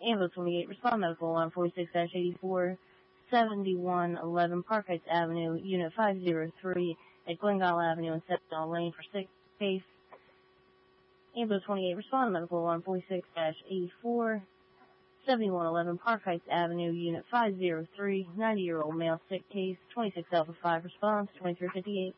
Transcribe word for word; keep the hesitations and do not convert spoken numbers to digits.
Ambulance twenty-eight, respond medical alarm forty-six dash eighty-four, seventy-one eleven Park Heights Avenue, Unit five oh three at Glengyle Avenue and Seminole Lane for sick case. Ambulance twenty-eight, respond medical alarm forty-six dash eighty-four, seventy-one eleven Park Heights Avenue, Unit five oh three, ninety-year-old male sick case, twenty-six Alpha five response, twenty-three fifty-eight.